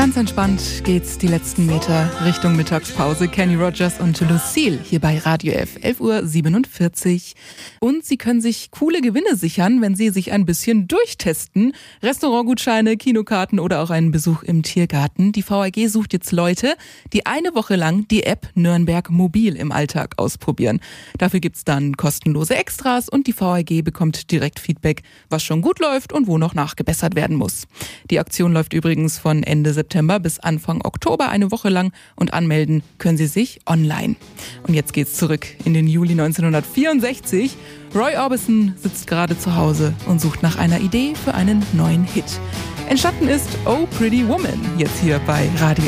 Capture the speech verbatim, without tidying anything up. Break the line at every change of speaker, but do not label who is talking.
Ganz entspannt geht's die letzten Meter Richtung Mittagspause. Kenny Rogers und Lucille hier bei Radio F, elf Uhr siebenundvierzig. Und Sie können sich coole Gewinne sichern, wenn Sie sich ein bisschen durchtesten. Restaurantgutscheine, Kinokarten oder auch einen Besuch im Tiergarten. Die V A G sucht jetzt Leute, die eine Woche lang die App Nürnberg Mobil im Alltag ausprobieren. Dafür gibt's dann kostenlose Extras und die V A G bekommt direkt Feedback, was schon gut läuft und wo noch nachgebessert werden muss. Die Aktion läuft übrigens von Ende September bis Anfang Oktober eine Woche lang und anmelden können Sie sich online. Und jetzt geht's zurück in den Juli neunzehnhundertvierundsechzig. Roy Orbison sitzt gerade zu Hause und sucht nach einer Idee für einen neuen Hit. Entstanden ist Oh Pretty Woman, jetzt hier bei Radio